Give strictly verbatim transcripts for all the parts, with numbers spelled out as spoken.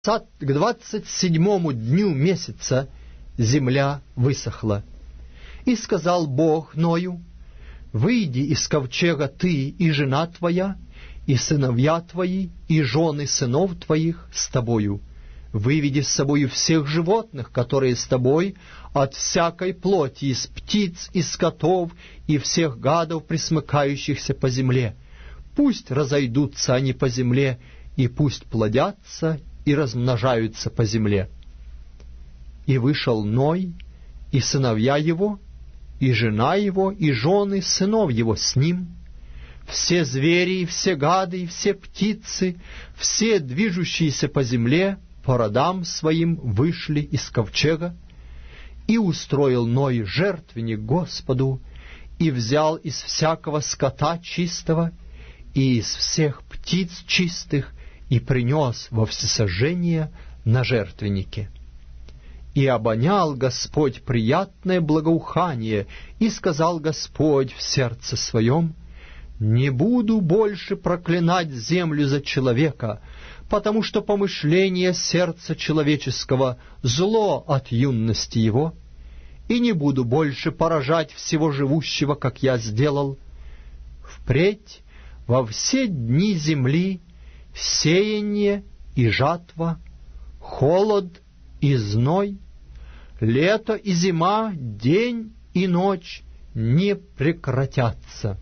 К двадцать седьмому дню месяца земля высохла. И сказал Бог Ною: «Выйди из ковчега ты и жена твоя, и сыновья твои, и жены сынов твоих с тобою. Выведи с собою всех животных, которые с тобой, от всякой плоти, из птиц, и скотов, и всех гадов, пресмыкающихся по земле. Пусть разойдутся они по земле, и пусть плодятся и размножаются по земле». И вышел Ной, и сыновья его, и жена его, и жены сынов его с ним, все звери, и все гады, и все птицы, все движущиеся по земле, по родам своим вышли из ковчега. И устроил Ной жертвенник Господу, и взял из всякого скота чистого, и из всех птиц чистых, и принес во всесожжение на жертвеннике. И обонял Господь приятное благоухание, и сказал Господь в сердце своем: «Не буду больше проклинать землю за человека, потому что помышление сердца человеческого зло от юности его, и не буду больше поражать всего живущего, как я сделал. Впредь во все дни земли сеяние и жатва, холод и зной, лето и зима, день и ночь не прекратятся».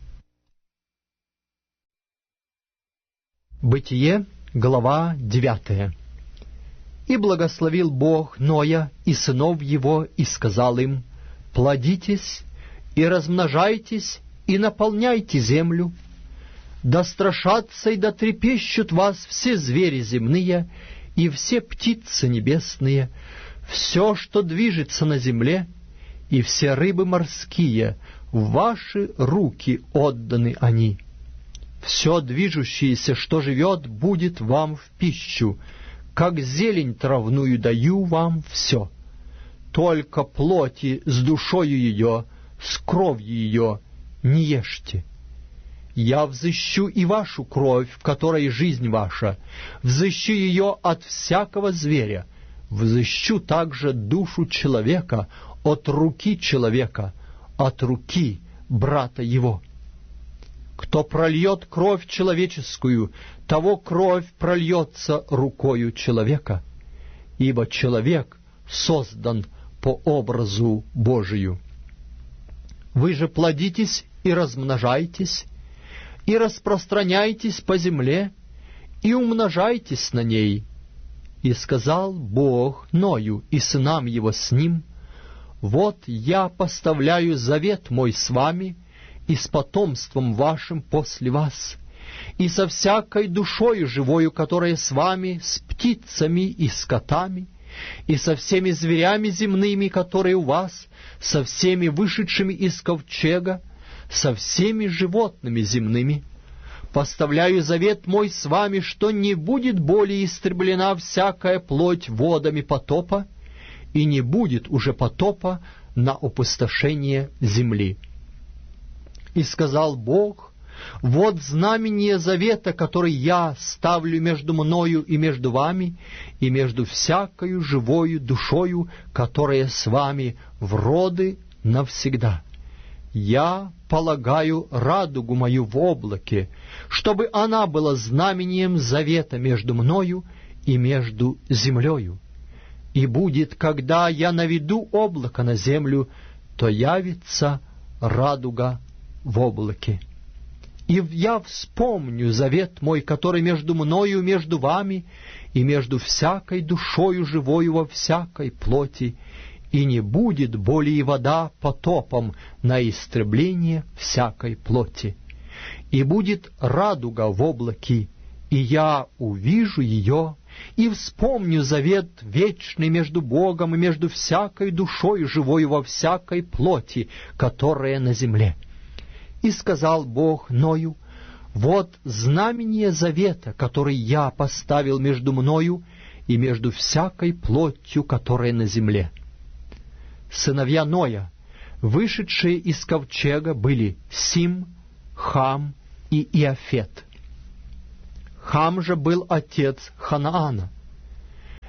Бытие, глава девятая. «И благословил Бог Ноя и сынов его, и сказал им: плодитесь и размножайтесь, и наполняйте землю. Да страшатся и да трепещут вас все звери земные, и все птицы небесные, все, что движется на земле, и все рыбы морские, в ваши руки отданы они. Все движущееся, что живет, будет вам в пищу, как зелень травную даю вам все. Только плоти с душою ее, с кровью ее не ешьте. Я взыщу и вашу кровь, в которой жизнь ваша, взыщу ее от всякого зверя, взыщу также душу человека от руки человека, от руки брата его. Кто прольет кровь человеческую, того кровь прольется рукою человека, ибо человек создан по образу Божию. Вы же плодитесь и размножайтесь, и распространяйтесь по земле, и умножайтесь на ней. И сказал Бог Ною и сынам его с ним: вот я поставляю завет мой с вами и с потомством вашим после вас, и со всякой душою живою, которая с вами, с птицами и скотами, и со всеми зверями земными, которые у вас, со всеми вышедшими из ковчега, со всеми животными земными. Поставляю завет мой с вами, что не будет более истреблена всякая плоть водами потопа, и не будет уже потопа на опустошение земли. И сказал Бог: вот знамение завета, который я ставлю между мною и между вами, и между всякою живою душою, которая с вами в роды навсегда. Я полагаю радугу мою в облаке, чтобы она была знамением завета между мною и между землею. И будет, когда я наведу облако на землю, то явится радуга в облаке. И я вспомню завет мой, который между мною и между вами, и между всякой душою живою во всякой плоти, и не будет более вода потопом на истребление всякой плоти. И будет радуга в облаке, и я увижу ее, и вспомню завет вечный между Богом и между всякой душой живой во всякой плоти, которая на земле. И сказал Бог Ною: вот знамение завета, который я поставил между мною и между всякой плотью, которая на земле. Сыновья Ноя, вышедшие из ковчега, были Сим, Хам и Иафет. Хам же был отец Ханаана.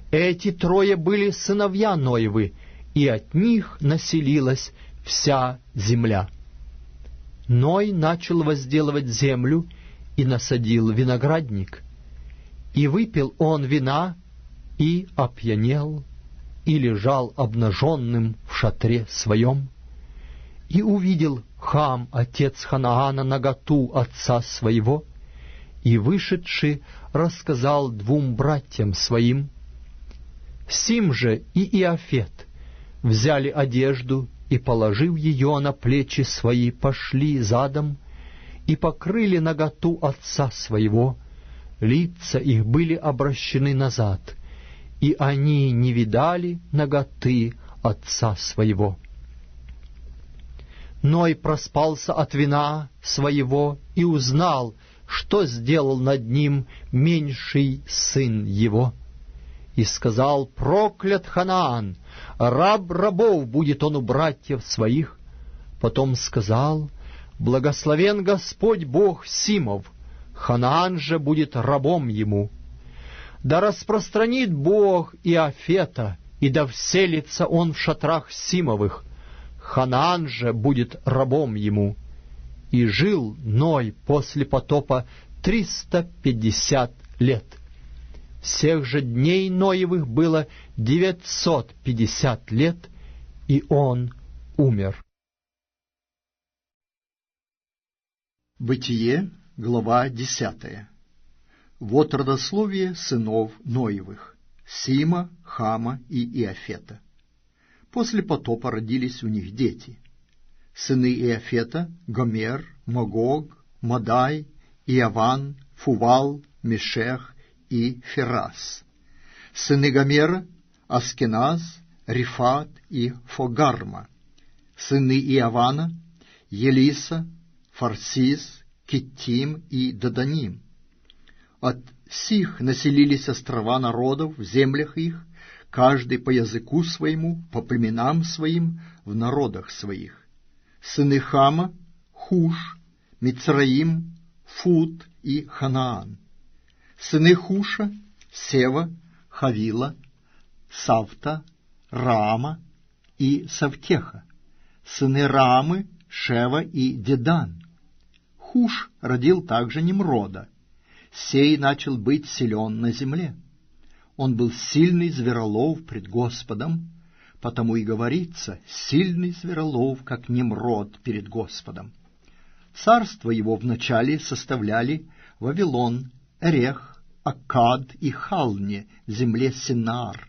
Эти трое были сыновья Ноевы, и от них населилась вся земля. Ной начал возделывать землю и насадил виноградник. И выпил он вина, и опьянел, и лежал обнаженным в шатре своем. И увидел Хам, отец Ханаана, наготу отца своего, и, вышедший, рассказал двум братьям своим. Сим же и Иофет взяли одежду и, положив ее на плечи свои, пошли задом и покрыли наготу отца своего. Лица их были обращены назад, и они не видали наготы отца своего. Ной проспался от вина своего и узнал, что сделал над ним меньший сын его. И сказал: проклят Ханаан, раб рабов будет он у братьев своих. Потом сказал: благословен Господь Бог Симов, Ханаан же будет рабом ему. Да распространит Бог Иофета, и да вселится он в шатрах Симовых, Ханаан же будет рабом ему. И жил Ной после потопа триста пятьдесят лет. Всех же дней Ноевых было девятьсот пятьдесят лет, и он умер. Бытие, глава десятая. Вот родословие сынов Ноевых: Сима, Хама и Иофета. После потопа родились у них дети. Сыны Иофета — Гомер, Магог, Мадай, Иаван, Фувал, Мешех и Ферас. Сыны Гомера — Аскеназ, Рифат и Фогарма. Сыны Иавана — Елиса, Фарсис, Киттим и Даданим. От сих населились острова народов в землях их, каждый по языку своему, по племенам своим, в народах своих. Сыны Хама — Хуш, Мицраим, Фут и Ханаан. Сыны Хуша — Сева, Хавила, Савта, Раама и Савтеха. Сыны Раамы — Шева и Дедан. Хуш родил также Немрода. Сей начал быть силен на земле. Он был сильный зверолов пред Господом, потому и говорится: сильный зверолов, как Немрод перед Господом. Царство его вначале составляли Вавилон, Эрех, Аккад и Халне, земле Синаар.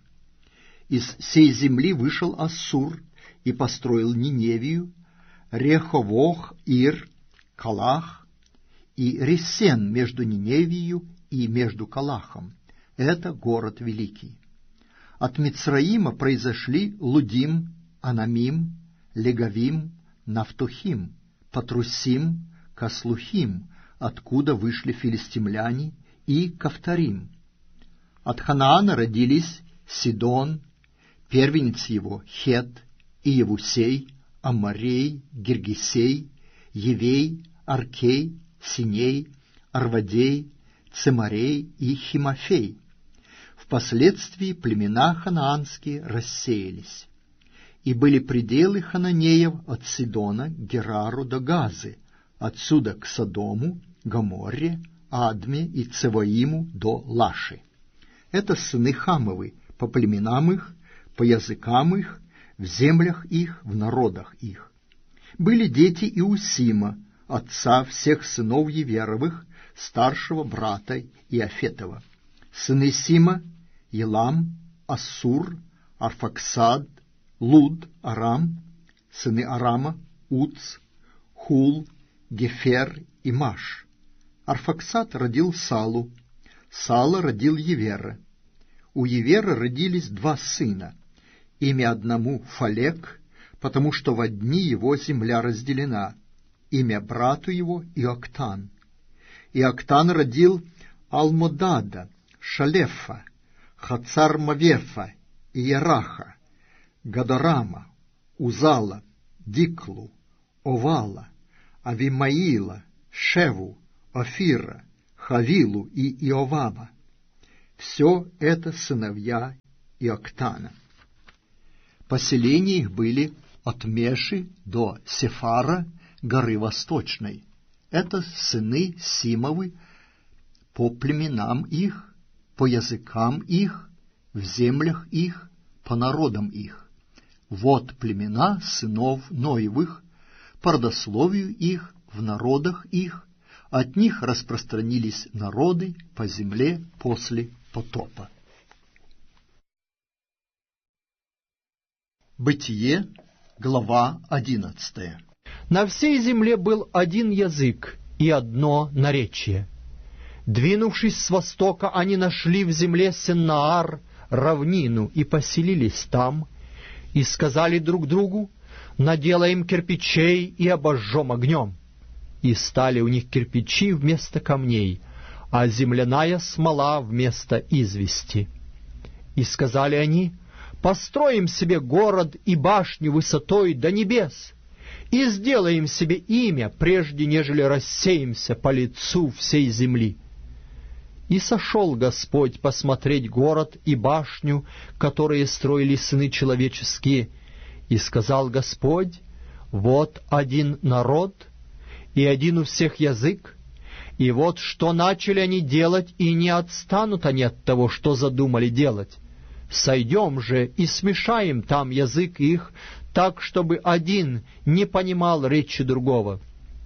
Из сей земли вышел Ассур и построил Ниневию, Реховох, Ир, Калах и Ресен между Ниневией и между Калахом. Это город великий. От Мицраима произошли Лудим, Анамим, Легавим, Нафтухим, Патрусим, Каслухим, откуда вышли филистимляне, и Кавторим. От Ханаана родились Сидон, первенец его Хет, Иевусей, Амарей, Гиргисей, Евей, Аркей, Синей, Арвадей, Цемарей и Химофей. Впоследствии племена ханаанские рассеялись. И были пределы хананеев от Сидона к Герару до Газы, отсюда к Содому, Гоморре, Адме и Цеваиму до Лаши. Это сыны Хамовы, по племенам их, по языкам их, в землях их, в народах их. Были дети и у Сима, отца всех сынов Еверовых, старшего брата Иофетова. Сыны Сима — Елам, Ассур, Арфаксад, Луд, Арам. Сыны Арама — Уц, Хул, Гефер и Маш. Арфаксад родил Салу, Сала родил Евера. У Евера родились два сына. Имя одному Фалек, потому что во дни его земля разделена. Имя брату его Иоктан. Иоктан родил Алмодада, Шалефа, Хацар-Мавефа, Иераха, Гадорама, Узала, Диклу, Овала, Авимаила, Шеву, Офира, Хавилу и Иовама. Все это сыновья и Октана. Поселения их были от Меши до Сефара, горы Восточной. Это сыны Симовы по племенам их, по языкам их, в землях их, по народам их. Вот племена сынов Ноевых, по родословию их, в народах их, от них распространились народы по земле после потопа. Бытие, глава одиннадцатая. На всей земле был один язык и одно наречие. Двинувшись с востока, они нашли в земле Сеннаар равнину и поселились там, и сказали друг другу: наделаем кирпичей и обожжем огнем. И стали у них кирпичи вместо камней, а земляная смола вместо извести. И сказали они: построим себе город и башню высотой до небес, и сделаем себе имя, прежде нежели рассеемся по лицу всей земли. И сошел Господь посмотреть город и башню, которые строили сыны человеческие, и сказал Господь: вот один народ, и один у всех язык, и вот что начали они делать, и не отстанут они от того, что задумали делать. Сойдем же и смешаем там язык их, так, чтобы один не понимал речи другого.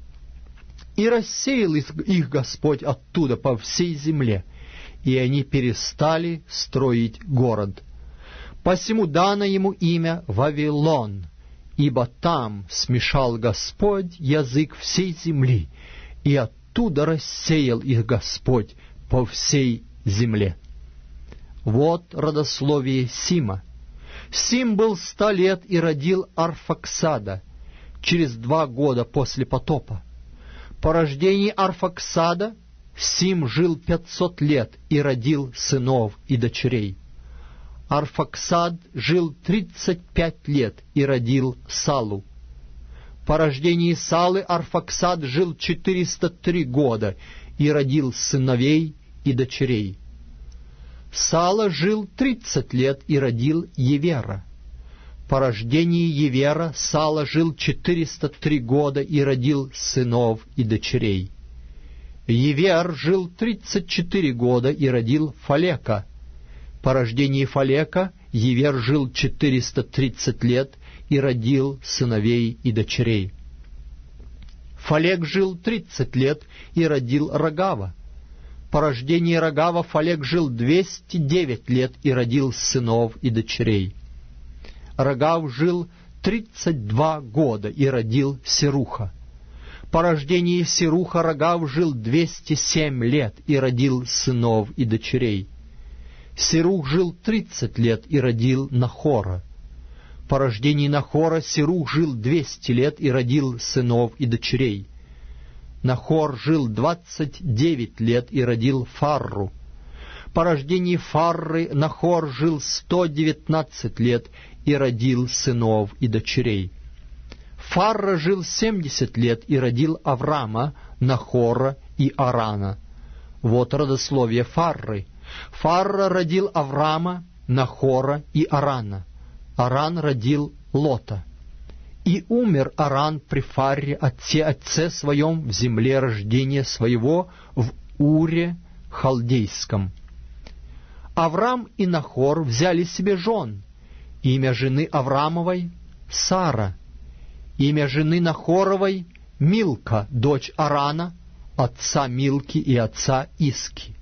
И рассеял их Господь оттуда по всей земле, и они перестали строить город. Посему дано ему имя Вавилон, ибо там смешал Господь язык всей земли, и оттуда рассеял их Господь по всей земле. Вот родословие Сима. Сим был ста лет и родил Арфаксада через два года после потопа. По рождении Арфаксада Сим жил пятьсот лет и родил сынов и дочерей. Арфаксад жил тридцать пять лет и родил Салу. По рождении Салы Арфаксад жил четыреста три года и родил сыновей и дочерей. Сала жил тридцать лет и родил Евера. По рождении Евера Сала жил четыреста три года и родил сынов и дочерей. Евер жил тридцать четыре года и родил Фалека. По рождении Фалека Евер жил четыреста тридцать лет и родил сыновей и дочерей. Фалек жил тридцать лет и родил Рогава. По рождении Рогава Фалек жил двести девять лет и родил сынов и дочерей. Рогав жил тридцать два года и родил Серуха. По рождении Серуха Рогав жил двести семь лет и родил сынов и дочерей. Серух жил тридцать лет и родил Нахора. По рождении Нахора Серух жил двести лет и родил сынов и дочерей. Нахор жил двадцать девять лет и родил Фарру. По рождении Фарры Нахор жил сто девятнадцать лет и родил сынов и дочерей. Фарра жил семьдесят лет и родил Аврама, Нахора и Арана. Вот родословие Фарры. Фарра родил Аврама, Нахора и Арана. Аран родил Лота. И умер Аран при Фарре, отце, отце своем, в земле рождения своего, в Уре Халдейском. Аврам и Нахор взяли себе жен. Имя жены Аврамовой — Сара. Имя жены Нахоровой — Милка, дочь Арана, отца Милки и отца Иски.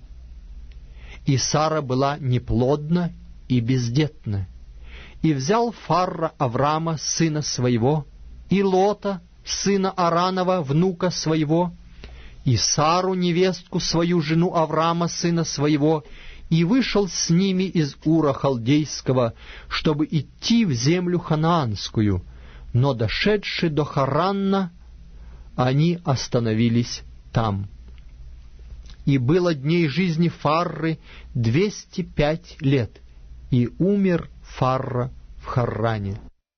И Сара была неплодна и бездетна. И взял Фарра Аврама, сына своего, и Лота, сына Аранова, внука своего, и Сару, невестку свою, жену Аврама, сына своего, и вышел с ними из Ура Халдейского, чтобы идти в землю ханаанскую, но, дошедши до Харанна, они остановились там. И было дней жизни Фарры двести пять лет, и умер Фарра в Харране.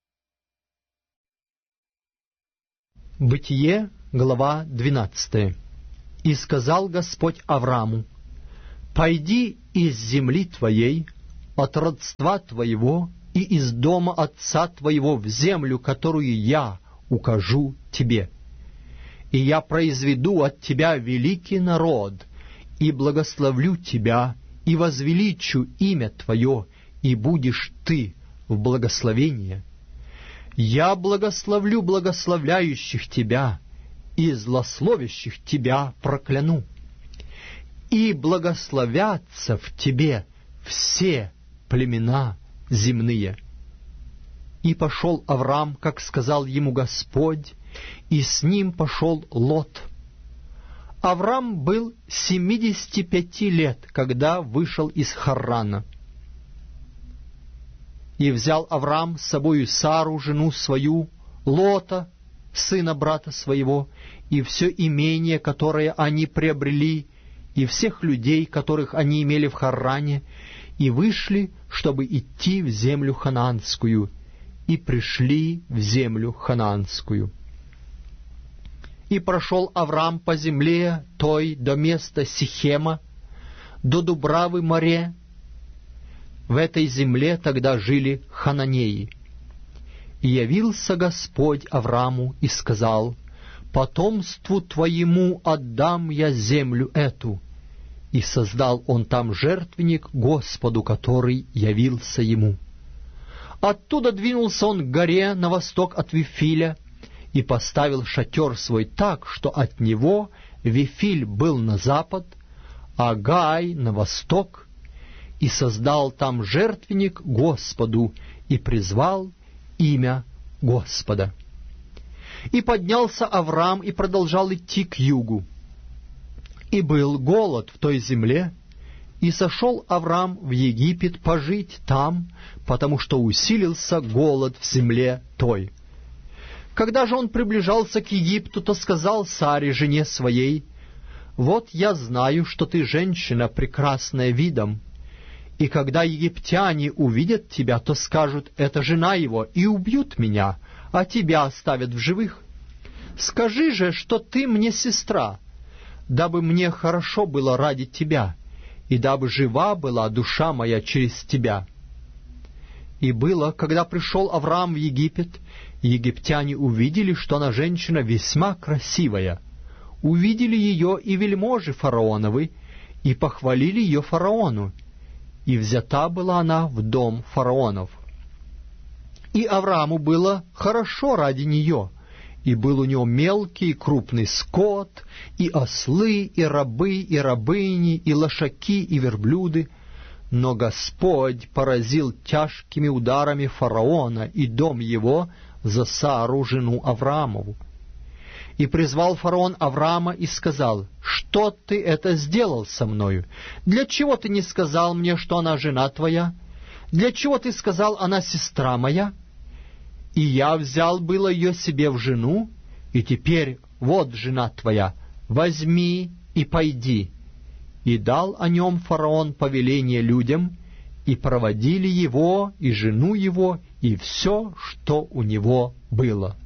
Бытие, глава двенадцатая. И сказал Господь Авраму: «Пойди из земли твоей, от родства твоего и из дома отца твоего в землю, которую я укажу тебе. И я произведу от тебя великий народ, и благословлю тебя, и возвеличу имя твое, и будешь ты в благословении. Я благословлю благословляющих тебя, и злословящих тебя прокляну. И благословятся в тебе все племена земные. И пошел Авраам, как сказал ему Господь, и с ним пошел Лот. Авраам был семидесяти пяти лет, когда вышел из Харрана. И взял Авраам с собою Сару, жену свою, Лота, сына брата своего, и все имение, которое они приобрели, и всех людей, которых они имели в Харране, и вышли, чтобы идти в землю ханаанскую, и пришли в землю ханаанскую. И прошел Авраам по земле той до места Сихема, до Дубравы море. В этой земле тогда жили хананеи. И явился Господь Аврааму и сказал: «Потомству твоему отдам я землю эту». И создал он там жертвенник Господу, который явился ему. Оттуда двинулся он к горе на восток от Вифиля, и поставил шатер свой так, что от него Вифиль был на запад, а Гай на восток, и создал там жертвенник Господу, и призвал имя Господа. И поднялся Авраам и продолжал идти к югу. И был голод в той земле, и сошел Авраам в Египет пожить там, потому что усилился голод в земле той. Когда же он приближался к Египту, то сказал Саре, жене своей: «Вот я знаю, что ты женщина, прекрасная видом, и когда египтяне увидят тебя, то скажут: это жена его, и убьют меня, а тебя оставят в живых. Скажи же, что ты мне сестра, дабы мне хорошо было ради тебя, и дабы жива была душа моя через тебя». И было, когда пришел Авраам в Египет, египтяне увидели, что она женщина весьма красивая. Увидели ее и вельможи фараоновы, и похвалили ее фараону, и взята была она в дом фараонов. И Аврааму было хорошо ради нее, и был у него мелкий и крупный скот, и ослы, и рабы, и рабыни, и лошаки, и верблюды. Но Господь поразил тяжкими ударами фараона и дом его за Сару, жену Авраамову. И призвал фараон Авраама и сказал: «Что ты это сделал со мною? Для чего ты не сказал мне, что она жена твоя? Для чего ты сказал: она сестра моя? И я взял было ее себе в жену, и теперь вот жена твоя, возьми и пойди». И дал о нем фараон повеление людям, и проводили его, и жену его, и все, что у него было.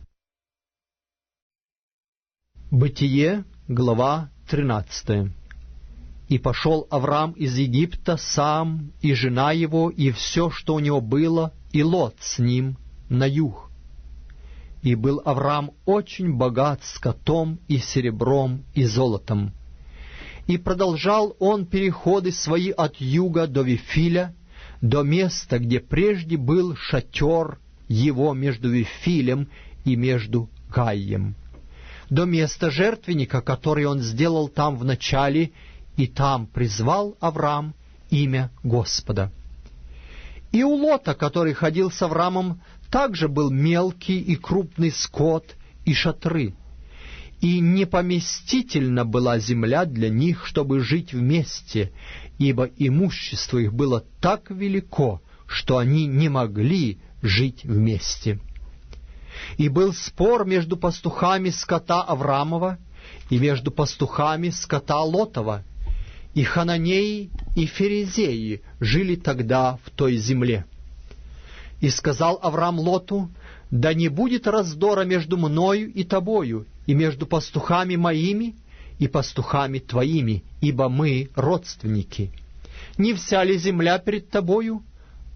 Бытие, глава тринадцатая. И пошел Авраам из Египта сам, и жена его, и все, что у него было, и Лот с ним, на юг. И был Авраам очень богат скотом, и серебром, и золотом. И продолжал он переходы свои от юга до Вифиля, до места, где прежде был шатер его между Вифилем и между Гаем, до места жертвенника, который он сделал там в начале, и там призвал Авраам имя Господа. И у Лота, который ходил с Авраамом, также был мелкий и крупный скот и шатры. И непоместительна была земля для них, чтобы жить вместе, ибо имущество их было так велико, что они не могли жить вместе. И был спор между пастухами скота Авраамова и между пастухами скота Лотова, и хананеи и ферезеи жили тогда в той земле. И сказал Авраам Лоту: «Да не будет раздора между мною и тобою, и между пастухами моими и пастухами твоими, ибо мы родственники. Не вся ли земля перед тобою?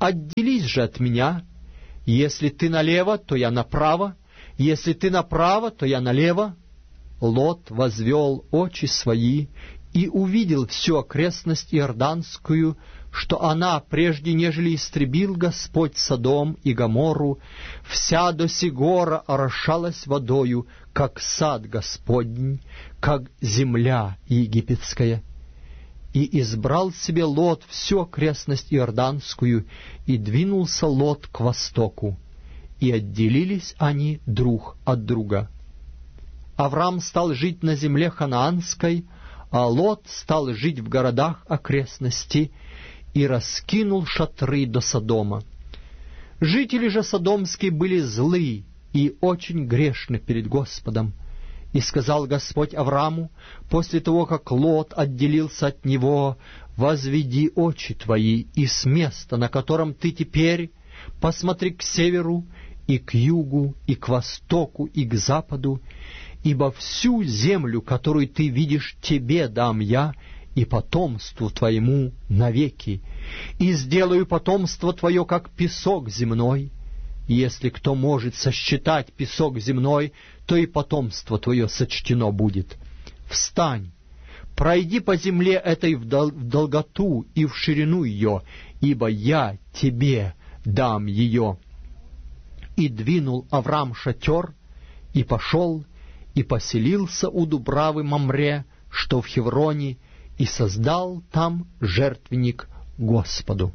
отделись же от меня. Если ты налево, то я направо, если ты направо, то я налево». Лот возвел очи свои и увидел всю окрестность Иорданскую, что она, прежде нежели истребил Господь Содом и Гоморру, вся до сего гора орошалась водою, как сад Господень, как земля египетская. И избрал себе Лот всю окрестность Иорданскую, и двинулся Лот к востоку, и отделились они друг от друга. Авраам стал жить на земле ханаанской, а Лот стал жить в городах окрестности и раскинул шатры до Содома. Жители же содомские были злы и очень грешны перед Господом. И сказал Господь Аврааму, после того, как Лот отделился от него: «Возведи очи твои, и с места, на котором ты теперь, посмотри к северу, и к югу, и к востоку, и к западу, ибо всю землю, которую ты видишь, тебе дам я и потомству твоему навеки, и сделаю потомство твое, как песок земной. Если кто может сосчитать песок земной, то и потомство твое сочтено будет. Встань, пройди по земле этой в долготу и в ширину ее, ибо я тебе дам ее». И двинул Авраам шатер, и пошел, и поселился у Дубравы Мамре, что в Хевроне, и создал там жертвенник Господу.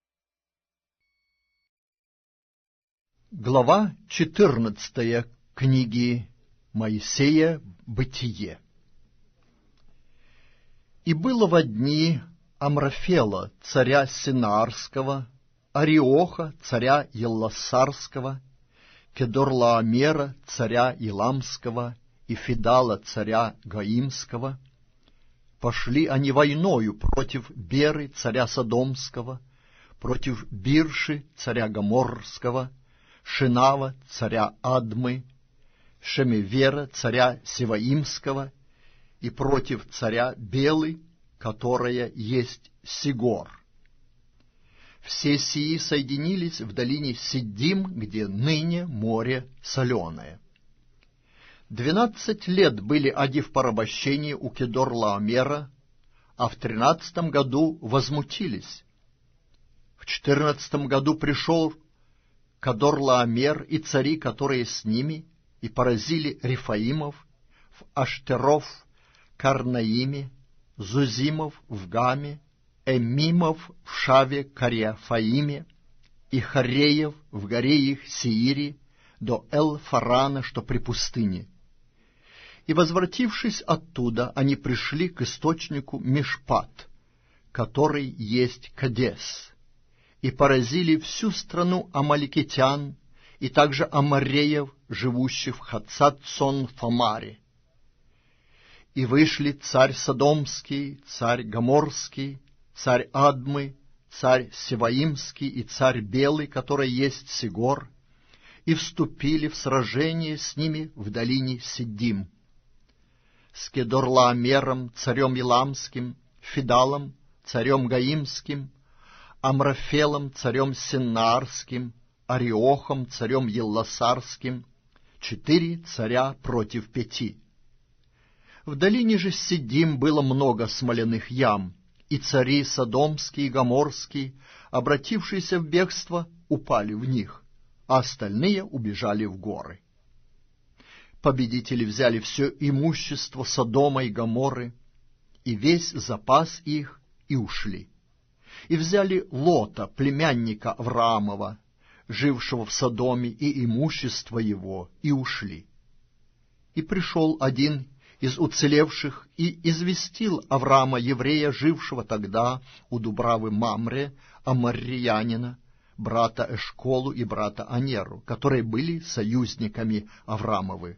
Глава четырнадцатая книги Моисея «Бытие». «И было во дни Амрафела, царя Синаарского, Ариоха, царя Елласарского, Кедорлаомера, царя Иламского, и Фидала, царя Гаимского. Пошли они войною против Беры, царя Содомского, против Бирши, царя Гоморрского, Шинава, царя Адмы, Шемевера, царя Севаимского, и против царя Белы, которая есть Сигор. Все сии соединились в долине Сиддим, где ныне море соленое. Двенадцать лет были они в порабощении у Кедорлаомера, а в тринадцатом году возмутились. В четырнадцатом году пришел Кедорлаомер и цари, которые с ними, и поразили Рифаимов в Аштеров, Карнаиме, Зузимов в Гаме, Эмимов в Шаве Кариафаиме, и Хареев в горе их Сеире до Эл-Фарана, что при пустыне. И, возвратившись оттуда, они пришли к источнику Мишпат, который есть Кадес, и поразили всю страну амаликитян, и также амореев, живущих в Хацат-Сон-Фамаре. И вышли царь Содомский, царь Гоморский, царь Адмы, царь Севаимский и царь Белый, который есть Сигор, и вступили в сражение с ними в долине Сиддим. С Кедорлаомером, царем Иламским, Фидалом, царем Гаимским, Амрафелом, царем Синаарским, Ариохом, царем Елласарским, четыре царя против пяти. В долине же Сиддим было много смоляных ям, и цари Содомский и Гоморский, обратившиеся в бегство, упали в них, а остальные убежали в горы. Победители взяли все имущество Содома и Гоморры, и весь запас их, и ушли. И взяли Лота, племянника Авраамова, жившего в Содоме, и имущество его, и ушли. И пришел один из уцелевших и известил Авраама, еврея, жившего тогда у Дубравы Мамре, аморриянина, брата Эшколу и брата Анеру, которые были союзниками Авраамовы.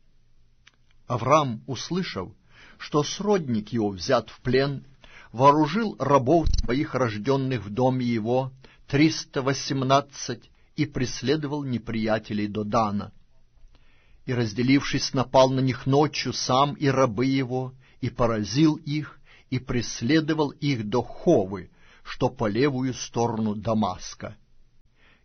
Авраам, услышав, что сродник его взят в плен, вооружил рабов своих, рожденных в доме его, триста восемнадцать, и преследовал неприятелей до Дана. И, разделившись, напал на них ночью сам и рабы его, и поразил их, и преследовал их до Ховы, что по левую сторону Дамаска,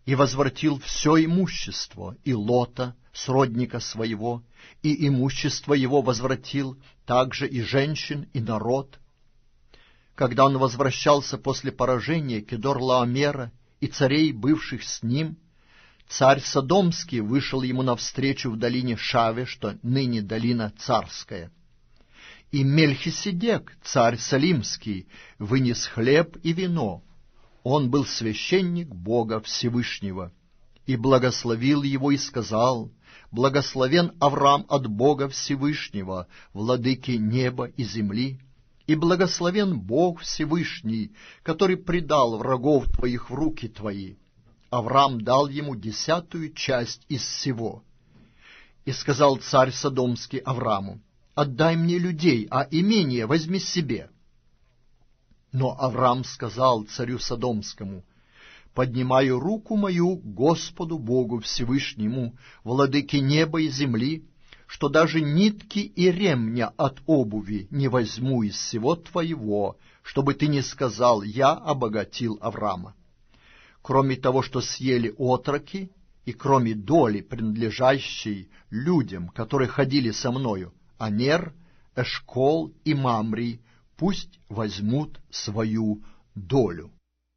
и возвратил все имущество, и Лота, сродника своего, и имущество его возвратил, также и женщин, и народ. Когда он возвращался после поражения Кедор-Лаомера и царей, бывших с ним, царь Содомский вышел ему навстречу в долине Шаве, что ныне долина Царская. И Мельхиседек, царь Салимский, вынес хлеб и вино. Он был священник Бога Всевышнего, и благословил его и сказал: «Благословен Авраам от Бога Всевышнего, владыки неба и земли, и благословен Бог Всевышний, который предал врагов твоих в руки твои». Авраам дал ему десятую часть из всего. И сказал царь Содомский Аврааму: «Отдай мне людей, а имение возьми себе». Но Авраам сказал царю Содомскому: «Поднимаю руку мою к Господу Богу Всевышнему, владыке неба и земли, что даже нитки и ремня от обуви не возьму из всего твоего, чтобы ты не сказал: я обогатил Авраама. Кроме того, что съели отроки, и кроме доли, принадлежащей людям, которые ходили со мною, Анер, Эшкол и Мамри, пусть возьмут свою долю».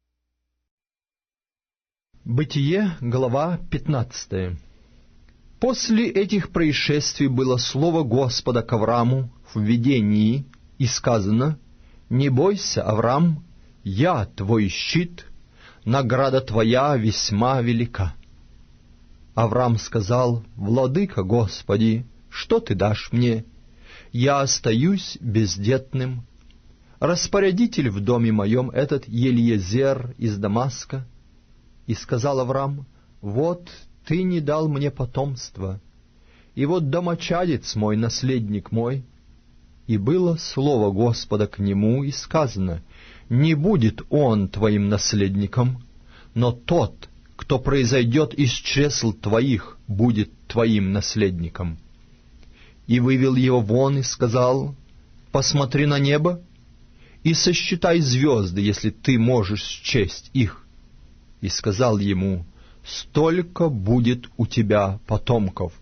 Бытие, глава пятнадцатая. После этих происшествий было слово Господа к Аврааму в видении, и сказано: «Не бойся, Авраам, я твой щит, награда твоя весьма велика». Авраам сказал: «Владыка Господи, что ты дашь мне? Я остаюсь бездетным. Распорядитель в доме моем этот Елиезер из Дамаска». И сказал Авраам: «Вот ты не дал мне потомства, и вот домочадец мой, наследник мой». И было слово Господа к нему, и сказано: «Не будет он твоим наследником, но тот, кто произойдет из чресл твоих, будет твоим наследником». И вывел его вон и сказал: «Посмотри на небо и сосчитай звезды, если ты можешь счесть их». И сказал ему: «Столько будет у тебя потомков».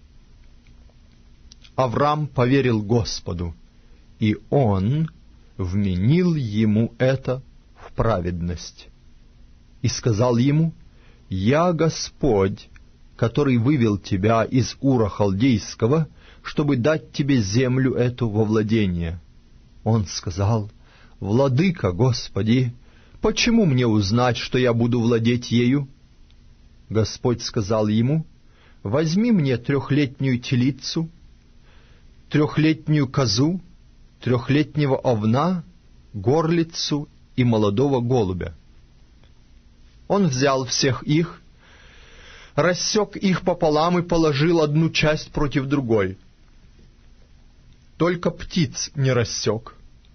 Авраам поверил Господу, и он вменил ему это в праведность. И сказал ему: «Я Господь, который вывел тебя из Ура Халдейского, чтобы дать тебе землю эту во владение». Он сказал: «Владыка Господи, почему мне узнать, что я буду владеть ею?» Господь сказал ему: «Возьми мне трехлетнюю телицу, трехлетнюю козу, трехлетнего овна, горлицу и молодого голубя». Он взял всех их, рассек их пополам и положил одну часть против другой. Только птиц не рассек.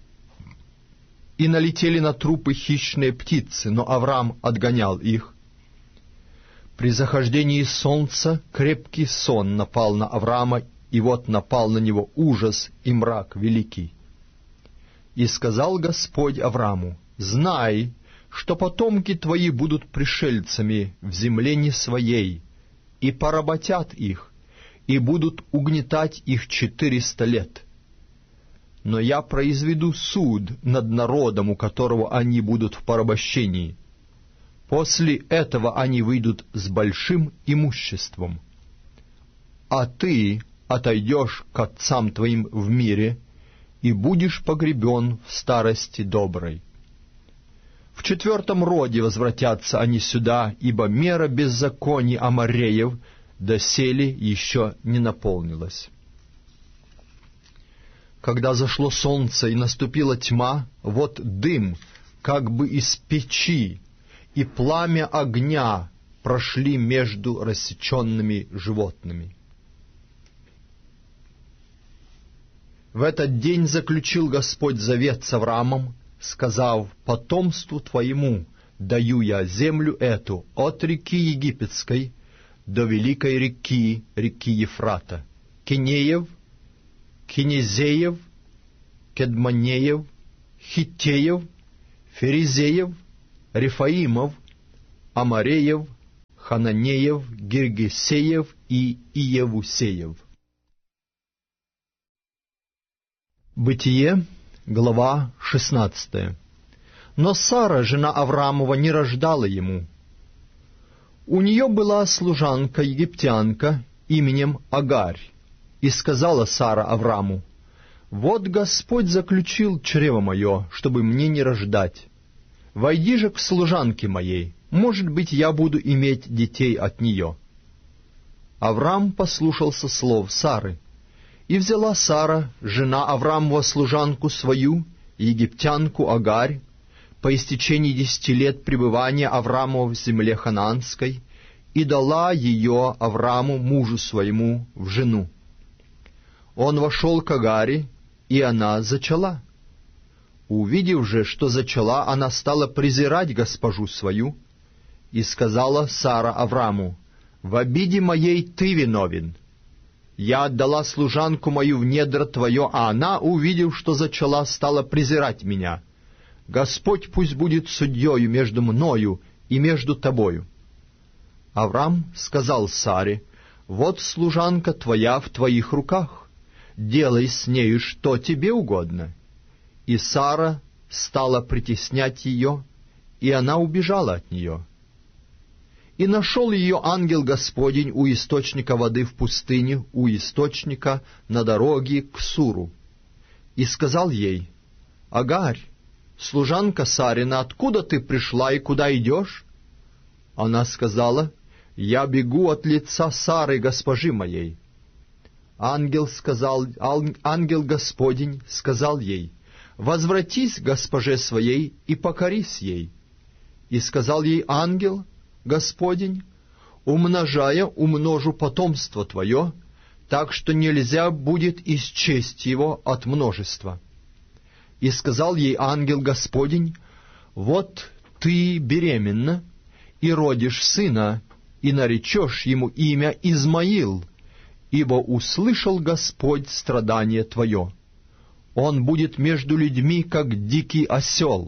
И налетели на трупы хищные птицы, но Авраам отгонял их. При захождении солнца крепкий сон напал на Авраама, и вот напал на него ужас и мрак великий. И сказал Господь Аврааму: «Знай, что потомки твои будут пришельцами в земле не своей, и поработят их, и будут угнетать их четыреста лет. Но я произведу суд над народом, у которого они будут в порабощении. После этого они выйдут с большим имуществом. А ты отойдешь к отцам твоим в мире и будешь погребен в старости доброй. В четвертом роде возвратятся они сюда, ибо мера беззаконий Амореев доселе еще не наполнилась». Когда зашло солнце и наступила тьма, вот дым, как бы из печи, и пламя огня прошли между рассеченными животными. В этот день заключил Господь завет с Авраамом, сказав: «Потомству твоему даю я землю эту от реки Египетской до великой реки, реки Ефрата, Кинеев, Кинезеев, Кедманеев, Хиттеев, Ферезеев, Рефаимов, Амореев, Хананеев, Гиргесеев и Иевусеев. Бытие, глава шестнадцатая. Но Сара, жена Авраамова, не рождала ему. У нее была служанка-египтянка именем Агарь, и сказала Сара Аврааму: «Вот Господь заключил чрево мое, чтобы мне не рождать. Войди же к служанке моей, может быть, я буду иметь детей от нее». Авраам послушался слов Сары, и взяла Сара, жена Авраамова, служанку свою, египтянку Агарь, по истечении десяти лет пребывания Авраамова в земле ханаанской, и дала ее Аврааму, мужу своему, в жену. Он вошел к Агаре, и она зачала. Увидев же, что зачала, она стала презирать госпожу свою, и сказала Сара Аврааму: «В обиде моей ты виновен. Я отдала служанку мою в недра твое, а она, увидев, что зачала, стала презирать меня. Господь пусть будет судьею между мною и между тобою». Авраам сказал Саре: «Вот служанка твоя в твоих руках, делай с нею, что тебе угодно». И Сара стала притеснять ее, и она убежала от нее. И нашел ее ангел Господень у источника воды в пустыне, у источника на дороге к Суру. И сказал ей: «Агарь, служанка Сарина, откуда ты пришла и куда идешь?» Она сказала: «Я бегу от лица Сары, госпожи моей». Ангел сказал, ангел Господень сказал ей: «Возвратись к госпоже своей и покорись ей». И сказал ей ангел Господень: «Умножая, умножу потомство твое, так что нельзя будет исчесть его от множества». И сказал ей ангел Господень: «Вот ты беременна, и родишь сына, и наречешь ему имя Измаил, ибо услышал Господь страдание твое. Он будет между людьми, как дикий осел.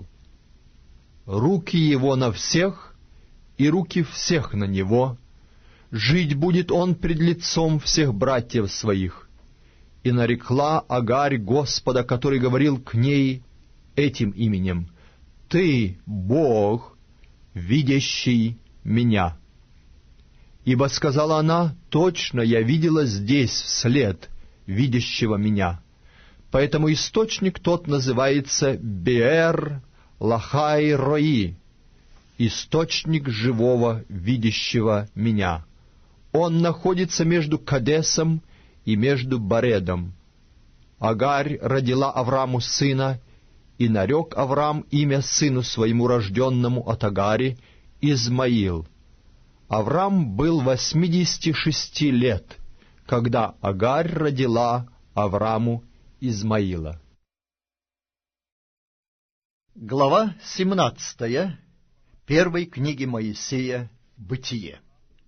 Руки его на всех, и руки всех на него. Жить будет он пред лицом всех братьев своих». И нарекла Агарь Господа, который говорил к ней этим именем: «Ты, Бог, видящий меня». Ибо, сказала она, точно я видела здесь след видящего меня. Поэтому источник тот называется Беэр Лахай Рои, источник живого, видящего меня. Он находится между Кадесом и между Баредом. Агарь родила Аврааму сына, и нарек Авраам имя сыну своему рожденному от Агари Измаил. Авраам был восьмидесяти шести лет, когда Агарь родила Аврааму Измаила. Глава семнадцатая первой книги Моисея «Бытие».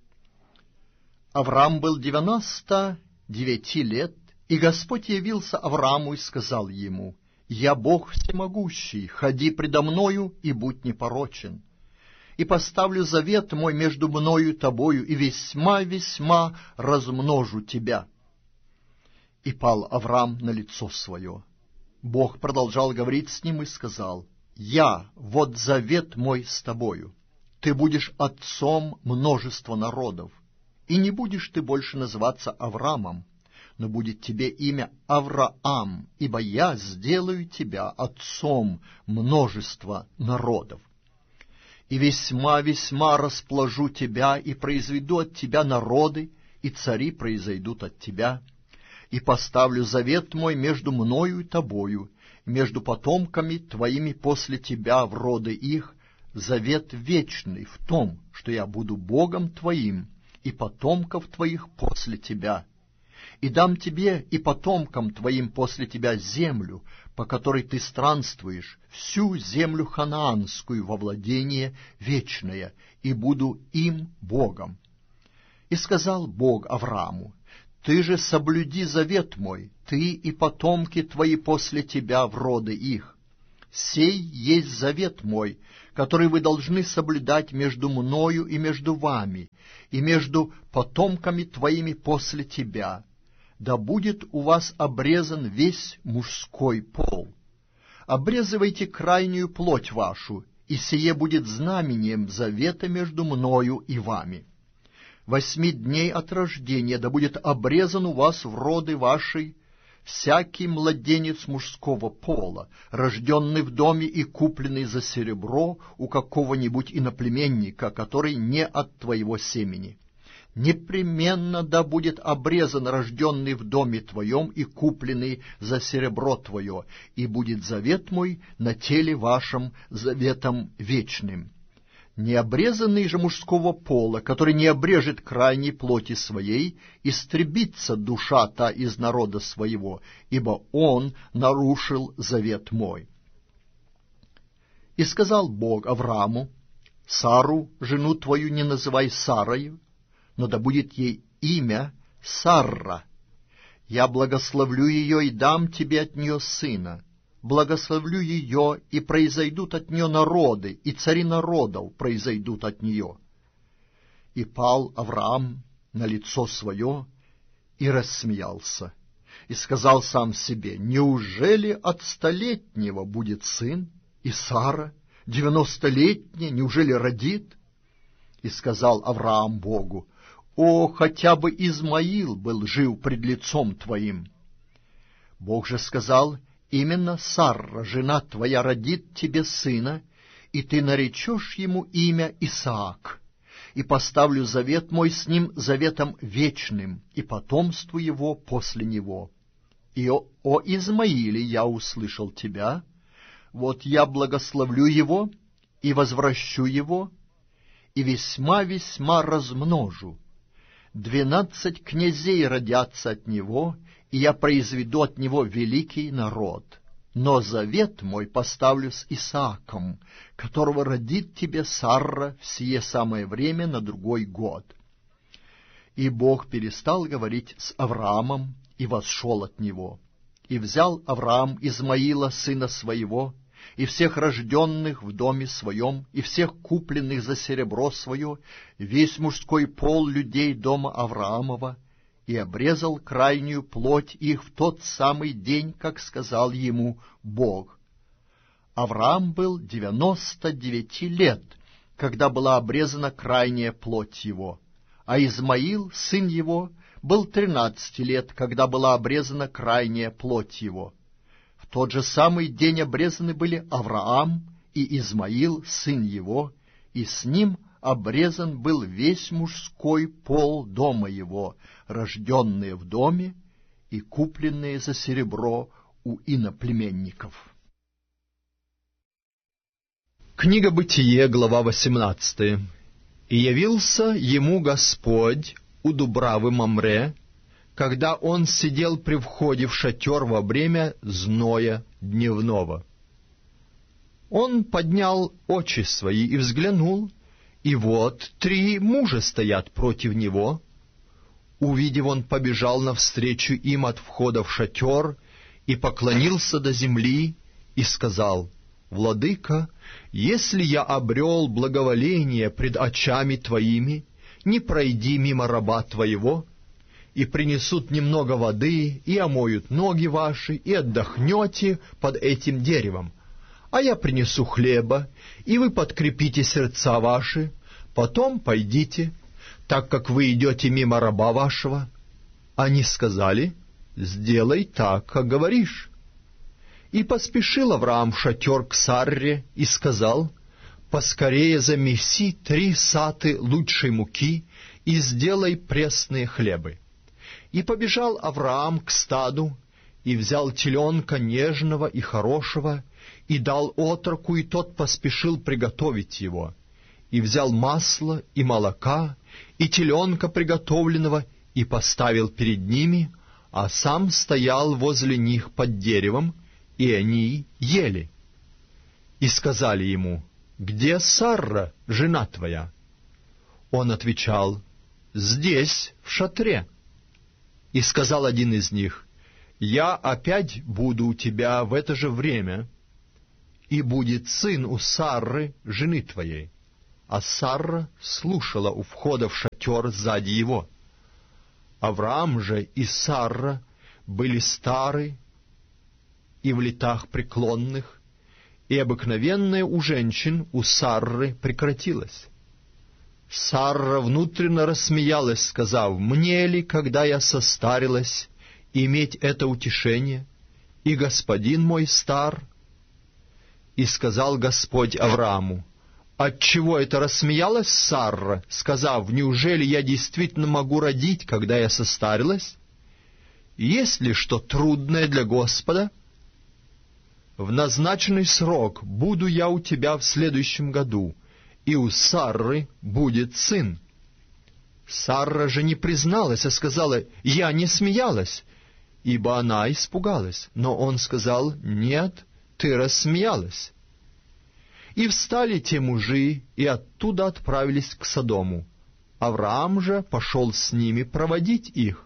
Авраам был девяносто девяти лет, и Господь явился Аврааму и сказал ему: «Я Бог всемогущий, ходи предо мною и будь непорочен, и поставлю завет мой между мною и тобою, и весьма-весьма размножу тебя». И пал Авраам на лицо свое. Бог продолжал говорить с ним и сказал: «Я, вот завет мой с тобою, ты будешь отцом множества народов, и не будешь ты больше называться Авраамом, но будет тебе имя Авраам, ибо я сделаю тебя отцом множества народов. И весьма-весьма расплажу тебя, и произведу от тебя народы, и цари произойдут от тебя, и поставлю завет мой между мною и тобою, между потомками твоими после тебя в роды их, завет вечный в том, что я буду Богом твоим, и потомков твоих после тебя. И дам тебе и потомкам твоим после тебя землю, по которой ты странствуешь, всю землю ханаанскую во владение вечное, и буду им Богом». И сказал Бог Аврааму: «Ты же соблюди завет мой, ты и потомки твои после тебя в роды их, Сей есть завет мой, который вы должны соблюдать между мною и между вами, и между потомками твоими после тебя. Да будет у вас обрезан весь мужской пол. Обрезывайте крайнюю плоть вашу, и сие будет знамением завета между мною и вами. Восьми дней от рождения да будет обрезан у вас в роды вашей всякий младенец мужского пола, рожденный в доме и купленный за серебро у какого-нибудь иноплеменника, который не от твоего семени. Непременно да будет обрезан рожденный в доме твоем и купленный за серебро твое, и будет завет мой на теле вашем заветом вечным. Необрезанный же мужского пола, который не обрежет крайней плоти своей, истребится душа та из народа своего, ибо он нарушил завет мой. И сказал Бог Аврааму: Сару, жену твою, не называй Сарою, но да будет ей имя Сарра. Я благословлю ее и дам тебе от нее сына. Благословлю ее, и произойдут от нее народы, и цари народов произойдут от нее. И пал Авраам на лицо свое и рассмеялся, и сказал сам себе: неужели от столетнего будет сын, и Сара, девяностолетняя, неужели родит? И сказал Авраам Богу: о, хотя бы Измаил был жив пред лицом твоим. Бог же сказал: именно Сарра, жена твоя, родит тебе сына, и ты наречешь ему имя Исаак, и поставлю завет мой с ним заветом вечным, и потомству его после него. И о, о Измаиле я услышал тебя, вот я благословлю его, и возвращу его, и весьма-весьма размножу. Двенадцать князей родятся от него, и я произведу от него великий народ. Но завет мой поставлю с Исааком, которого родит тебе Сарра в сие самое время на другой год. И Бог перестал говорить с Авраамом и восшел от него. И взял Авраам Измаила, сына своего, и всех рожденных в доме своем, и всех купленных за серебро свое, весь мужской пол людей дома Авраамова, и обрезал крайнюю плоть их в тот самый день, как сказал ему Бог. Авраам был девяносто девяти лет, когда была обрезана крайняя плоть его, а Измаил, сын его, был тринадцати лет, когда была обрезана крайняя плоть его. В тот же самый день обрезаны были Авраам и Измаил, сын его, и с ним обрезан был весь мужской пол дома его, рожденные в доме и купленные за серебро у иноплеменников. Книга Бытие, глава восемнадцатая. «И явился ему Господь у Дубравы Мамре, когда он сидел при входе в шатер во время зноя дневного. Он поднял очи свои и взглянул, и вот три мужа стоят против него. Увидев, он побежал навстречу им от входа в шатер и поклонился до земли и сказал: «Владыка, если я обрел благоволение пред очами твоими, не пройди мимо раба твоего, и принесут немного воды, и омоют ноги ваши, и отдохнете под этим деревом. А я принесу хлеба, и вы подкрепите сердца ваши, потом пойдите, так как вы идете мимо раба вашего». Они сказали: «Сделай так, как говоришь». И поспешил Авраам в шатер к Сарре и сказал: «Поскорее замеси три саты лучшей муки и сделай пресные хлебы». И побежал Авраам к стаду, и взял теленка нежного и хорошего, и дал отроку, и тот поспешил приготовить его. И взял масло и молока, и теленка приготовленного, и поставил перед ними, а сам стоял возле них под деревом, и они ели. И сказали ему: «Где Сарра, жена твоя?» Он отвечал: «Здесь, в шатре». И сказал один из них: «Я опять буду у тебя в это же время». и будет сын у Сарры, жены твоей». А Сарра слушала у входа в шатер сзади его. Авраам же и Сарра были стары и в летах преклонных, и обыкновенное у женщин у Сарры прекратилось. Сарра внутренно рассмеялась, сказав: «Мне ли, когда я состарилась, иметь это утешение, и господин мой стар?» И сказал Господь Аврааму: «Отчего это рассмеялась Сарра, сказав: неужели я действительно могу родить, когда я состарилась? Есть ли что трудное для Господа? В назначенный срок буду я у тебя в следующем году, и у Сарры будет сын». Сарра же не призналась, а сказала: «Я не смеялась», ибо она испугалась. Но он сказал: «Нет, ты рассмеялась». И встали те мужи, и оттуда отправились к Содому. Авраам же пошел с ними проводить их.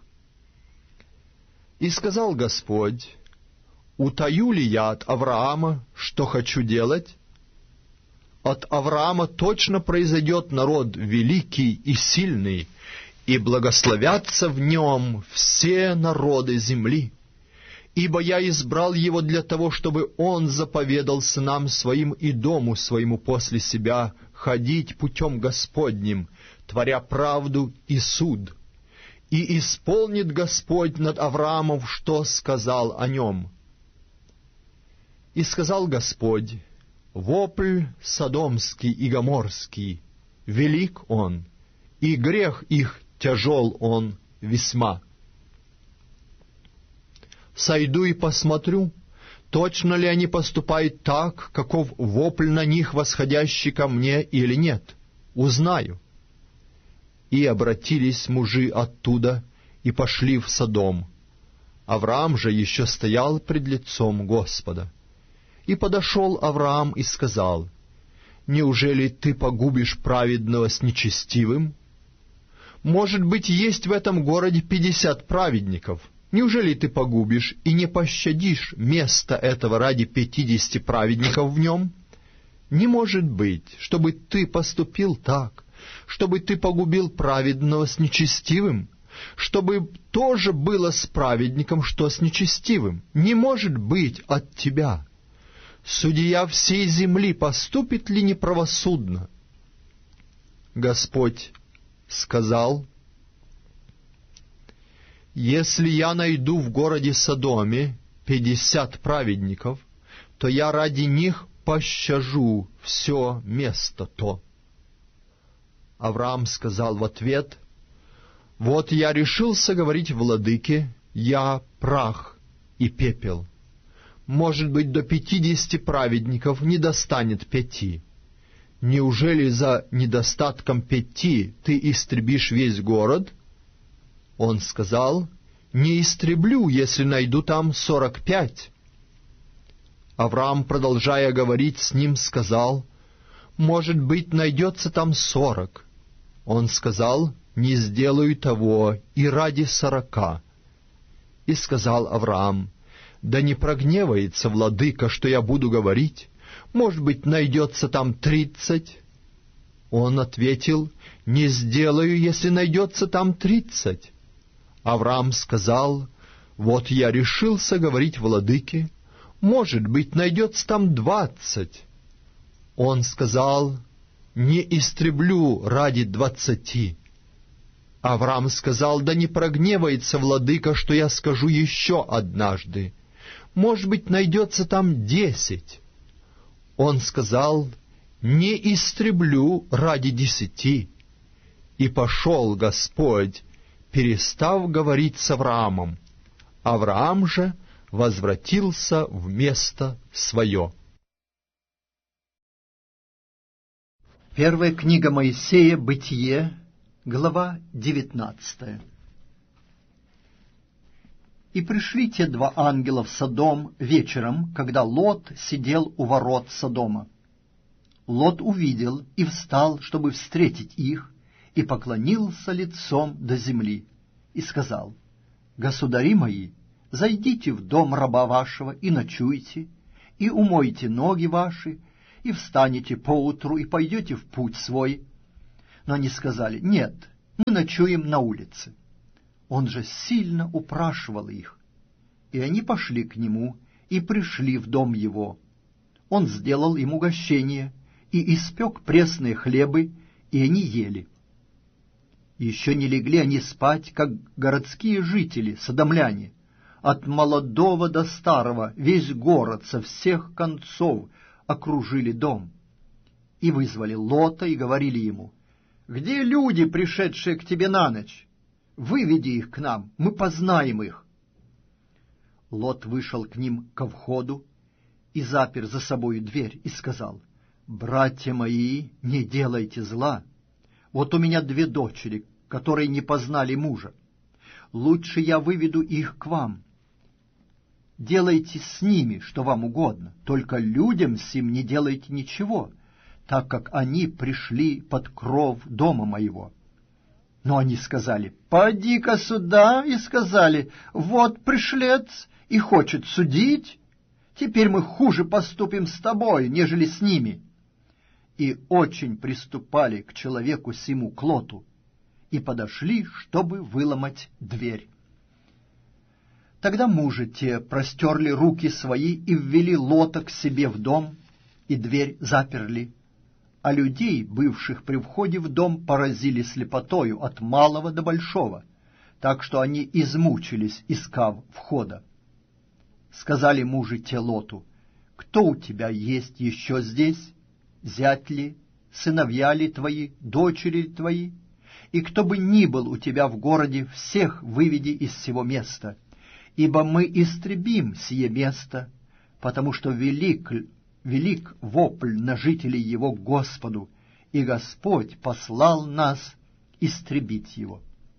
И сказал Господь: «Утаю ли я от Авраама, что хочу делать? От Авраама точно произойдет народ великий и сильный, и благословятся в нем все народы земли. Ибо я избрал его для того, чтобы он заповедал сынам своим и дому своему после себя ходить путем Господним, творя правду и суд. И исполнит Господь над Авраамом, что сказал о нем». И сказал Господь: «Вопль содомский и гоморский, велик он, и грех их тяжел он весьма. Сойду и посмотрю, точно ли они поступают так, каков вопль на них, восходящий ко мне, или нет. Узнаю». И обратились мужи оттуда и пошли в Содом. Авраам же еще стоял пред лицом Господа. И подошел Авраам и сказал: «Неужели ты погубишь праведного с нечестивым? Может быть, есть в этом городе пятьдесят праведников. Неужели ты погубишь и не пощадишь место этого ради пятидесяти праведников в нем? Не может быть, чтобы ты поступил так, чтобы ты погубил праведного с нечестивым, чтобы тоже было с праведником, что с нечестивым. Не может быть от тебя. Судья всей земли поступит ли неправосудно?» Господь сказал: «Если я найду в городе Содоме пятьдесят праведников, то я ради них пощажу все место то». Авраам сказал в ответ: «Вот я решился говорить владыке, я прах и пепел. Может быть, до пятидесяти праведников не достанет пяти. Неужели за недостатком пяти ты истребишь весь город?» Он сказал: «Не истреблю, если найду там сорок пять». Авраам, продолжая говорить с ним, сказал: «Может быть, найдется там сорок». Он сказал: «Не сделаю того и ради сорока». И сказал Авраам: «Да не прогневается владыка, что я буду говорить. Может быть, найдется там тридцать». Он ответил: «Не сделаю, если найдется там тридцать». Авраам сказал: «Вот я решился говорить владыке, может быть, найдется там двадцать». Он сказал: «Не истреблю ради двадцати». Авраам сказал: «Да не прогневается владыка, что я скажу еще однажды. Может быть, найдется там десять». Он сказал: «Не истреблю ради десяти». И пошел Господь, перестав говорить с Авраамом. Авраам же возвратился в место свое. Первая книга Моисея, Бытие, глава девятнадцатая. «И пришли те два ангела в Содом вечером, когда Лот сидел у ворот Содома. Лот увидел и встал, чтобы встретить их, и поклонился лицом до земли, и сказал: «Государи мои, зайдите в дом раба вашего и ночуйте, и умойте ноги ваши, и встанете поутру, и пойдете в путь свой». Но они сказали: «Нет, мы ночуем на улице». Он же сильно упрашивал их, и они пошли к нему и пришли в дом его. Он сделал им угощение и испек пресные хлебы, и они ели. Еще не легли они спать, как городские жители, содомляне, от молодого до старого, весь город со всех концов окружили дом. И вызвали Лота и говорили ему: «Где люди, пришедшие к тебе на ночь? Выведи их к нам, мы познаем их». Лот вышел к ним ко входу и запер за собою дверь и сказал: «Братья мои, не делайте зла. Вот у меня две дочери, которые не познали мужа. Лучше я выведу их к вам. Делайте с ними, что вам угодно, только людям сим не делайте ничего, так как они пришли под кров дома моего». Но они сказали: «Поди-ка сюда», и сказали: «Вот пришлец и хочет судить. Теперь мы хуже поступим с тобой, нежели с ними». И очень приступали к человеку сему, к Лоту, и подошли, чтобы выломать дверь. Тогда мужи те простерли руки свои и ввели Лота к себе в дом, и дверь заперли. А людей, бывших при входе в дом, поразили слепотою от малого до большого, так что они измучились, искав входа. Сказали мужи те Лоту: «Кто у тебя есть еще здесь? Зять ли, сыновья ли твои, дочери ли твои? И кто бы ни был у тебя в городе, всех выведи из сего места, ибо мы истребим сие место, потому что велик, велик вопль на жителей его к Господу, и Господь послал нас истребить его».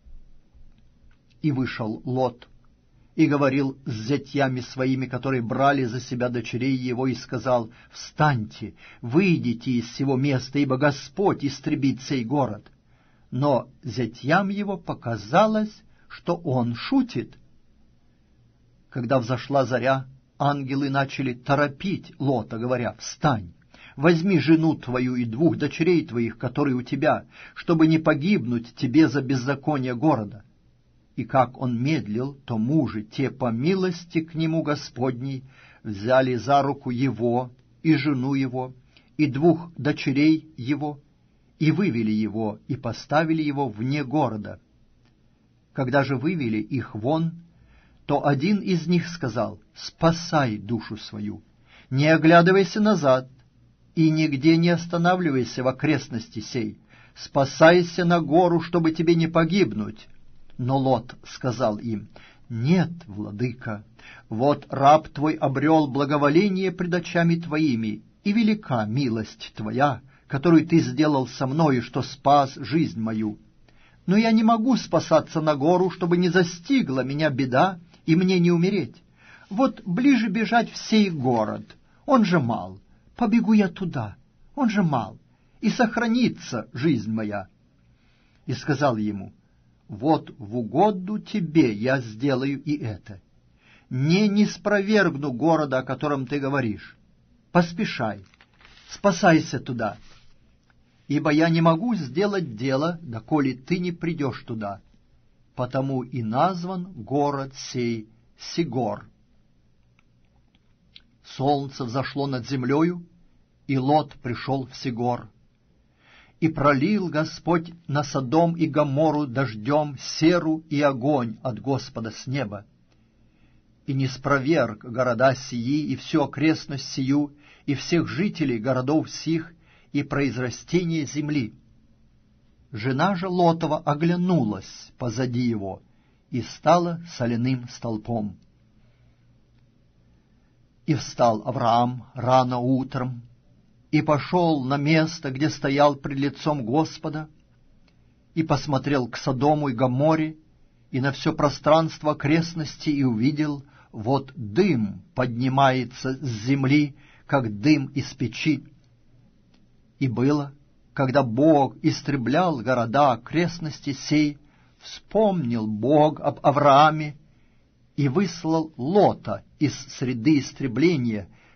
И вышел Лот, и говорил с зятьями своими, которые брали за себя дочерей его, и сказал: «Встаньте, выйдите из сего места, ибо Господь истребит сей город». Но зятьям его показалось, что он шутит. Когда взошла заря, ангелы начали торопить Лота, говоря: «Встань, возьми жену твою и двух дочерей твоих, которые у тебя, чтобы не погибнуть тебе за беззаконие города». И как он медлил, то мужи те, по милости к нему Господней, взяли за руку его и жену его, и двух дочерей его, и вывели его, и поставили его вне города. Когда же вывели их вон, то один из них сказал: «Спасай душу свою, не оглядывайся назад, и нигде не останавливайся в окрестности сей, спасайся на гору, чтобы тебе не погибнуть». Но Лот сказал им: «Нет, владыка, вот раб твой обрел благоволение пред очами твоими, и велика милость твоя, которую ты сделал со мною, что спас жизнь мою. Но я не могу спасаться на гору, чтобы не застигла меня беда, и мне не умереть. Вот ближе бежать в сей город, он же мал, побегу я туда, он же мал, и сохранится жизнь моя». И сказал ему: «Вот в угоду тебе я сделаю и это. Не ниспровергну города, о котором ты говоришь. Поспешай, спасайся туда, ибо я не могу сделать дело, доколе ты не придешь туда. Потому и назван город сей Сигор». Солнце взошло над землею, и Лот пришел в Сигор. И пролил Господь на Содом и Гоморру дождем серу и огонь от Господа с неба. И ниспроверг города сии, и всю окрестность сию, и всех жителей городов сих, и произрастение земли. Жена же Лотова оглянулась позади его и стала соляным столпом. И встал Авраам рано утром, и пошел на место, где стоял пред лицом Господа, и посмотрел к Содому и Гоморре, и на все пространство окрестности, и увидел, вот дым поднимается с земли, как дым из печи. И было, когда Бог истреблял города окрестности сей, вспомнил Бог об Аврааме и выслал Лота из среды истребления,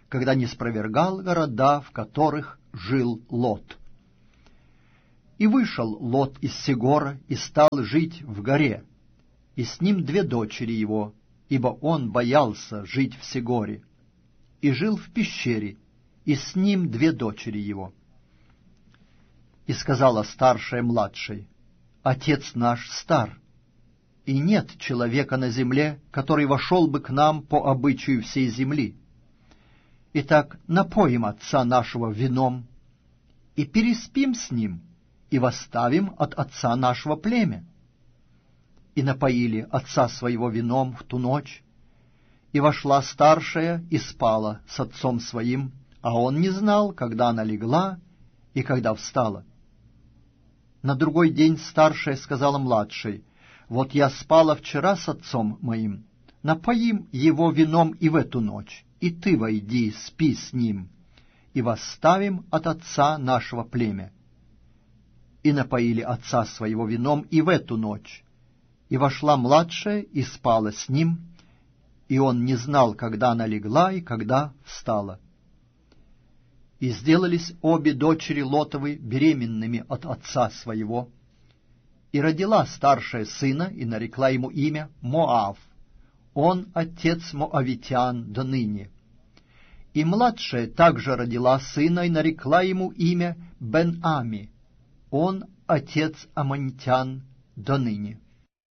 когда не спровергал города, в которых жил Лот. И вышел Лот из Сегора и стал жить в горе, и с ним две дочери его, ибо он боялся жить в Сегоре, и жил в пещере, и с ним две дочери его. И сказала старшая младшей: «Отец наш стар, и нет человека на земле, который вошел бы к нам по обычаю всей земли. Итак, напоим отца нашего вином, и переспим с ним, и восставим от отца нашего племя». И напоили отца своего вином в ту ночь, и вошла старшая и спала с отцом своим, а он не знал, когда она легла и когда встала. На другой день старшая сказала младшей: «Вот я спала вчера с отцом моим, напоим его вином и в эту ночь, и ты войди, спи с ним, и восставим от отца нашего племя». И напоили отца своего вином и в эту ночь, и вошла младшая и спала с ним, и он не знал, когда она легла и когда встала. И сделались обе дочери Лотовы беременными от отца своего, и родила старшая сына, и нарекла ему имя Моав. Он отец моавитян до ныне. И младшая также родила сына, и нарекла ему имя Бен-Ами. Он отец аммонитян до ныне.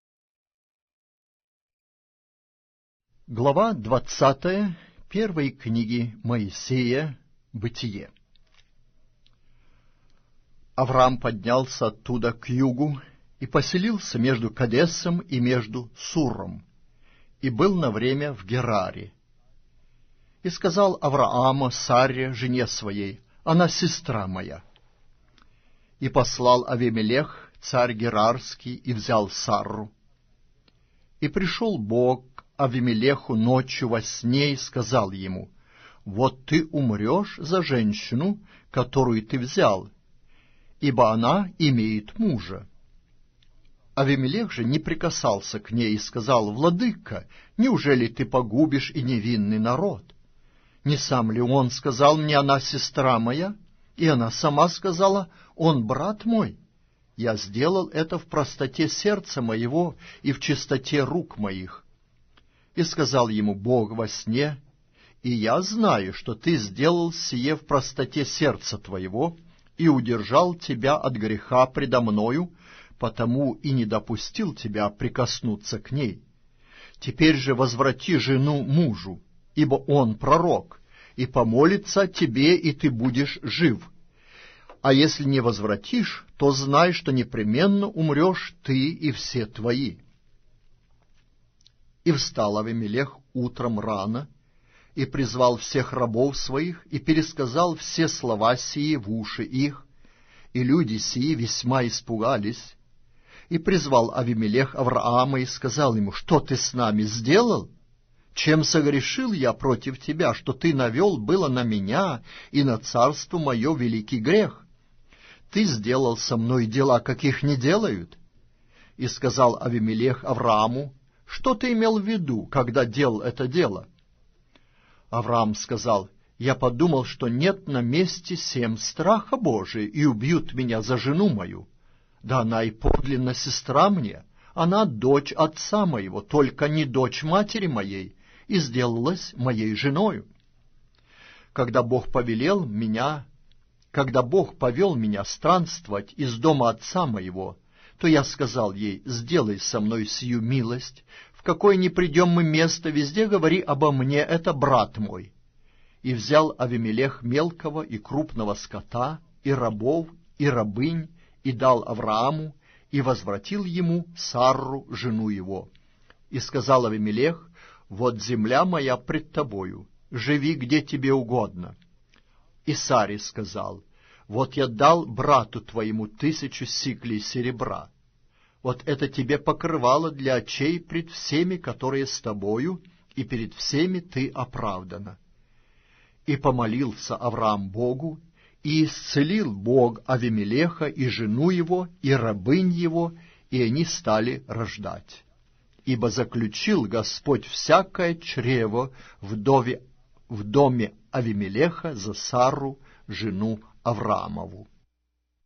Глава двадцатая первой книги Моисея «Бытие». Авраам поднялся оттуда к югу и поселился между Кадесом и между Суром, и был на время в Гераре. И сказал Авраам Саре, жене своей: «Она сестра моя». И послал Авимелех, царь Герарский, и взял Сарру. И пришел Бог к Авимелеху ночью во сне и сказал ему: «Вот ты умрешь за женщину, которую ты взял, ибо она имеет мужа». Авимелех же не прикасался к ней и сказал: «Владыка, неужели ты погубишь и невинный народ? Не сам ли он сказал мне: она сестра моя? И она сама сказала: он брат мой. Я сделал это в простоте сердца моего и в чистоте рук моих». И сказал ему Бог во сне: «И я знаю, что ты сделал сие в простоте сердца твоего и удержал тебя от греха предо мною, потому и не допустил тебя прикоснуться к ней. Теперь же возврати жену мужу, ибо он пророк, и помолится тебе, и ты будешь жив. А если не возвратишь, то знай, что непременно умрешь ты и все твои». И встал Авимелех утром рано, и призвал всех рабов своих, и пересказал все слова сии в уши их, и люди сии весьма испугались. И призвал Авимелех Авраама и сказал ему: «Что ты с нами сделал? Чем согрешил я против тебя, что ты навел было на меня и на царство мое великий грех? Ты сделал со мной дела, каких не делают». И сказал Авимелех Аврааму: «Что ты имел в виду, когда делал это дело?» Авраам сказал: «Я подумал, что нет на месте семь страха Божия, и убьют меня за жену мою. Да она и подлинно сестра мне, она дочь отца моего, только не дочь матери моей, и сделалась моей женою. Когда Бог повелел меня, когда Бог повел меня странствовать из дома отца моего, то я сказал ей: сделай со мной сию милость, в какое ни придем мы место, везде говори обо мне, это брат мой». И взял Авимелех мелкого и крупного скота, и рабов, и рабынь, и дал Аврааму, и возвратил ему Сарру, жену его. И сказал Авимелех: «Вот земля моя пред тобою, живи где тебе угодно». И Саре сказал: «Вот я дал брату твоему тысячу сиклей серебра. Вот это тебе покрывало для очей пред всеми, которые с тобою, и перед всеми ты оправдана». И помолился Авраам Богу, и исцелил Бог Авимелеха и жену его, и рабынь его, и они стали рождать. Ибо заключил Господь всякое чрево вдове в доме Авимелеха за Сару, жену Авраамову.